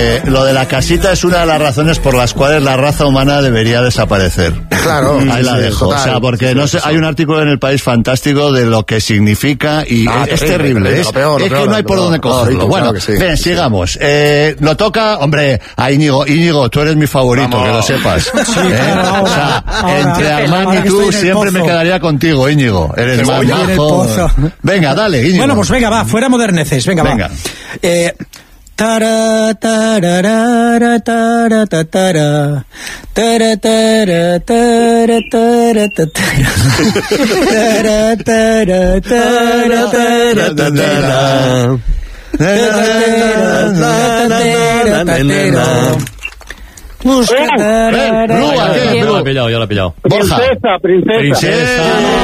Lo de la casita es una de las razones por las cuales la raza humana debería desaparecer. Claro. Ahí la dejo. Total. O sea, porque no sé, hay un artículo en El País fantástico de lo que significa y es terrible. Es que no hay por dónde cogerlo. Bueno, ven, sigamos. Lo toca, hombre, a Íñigo. Íñigo, tú eres mi favorito, que lo sepas. Sí, claro, o sea, ahora, entre Armand y tú siempre me quedaría contigo, Íñigo. Eres más majo. Venga, dale, Íñigo. Bueno, pues venga, va, fuera moderneces, venga. Va. Tara tararara tara tatara tara tara tara tara tatara tara tara tara Yo la he pillado. Princesa.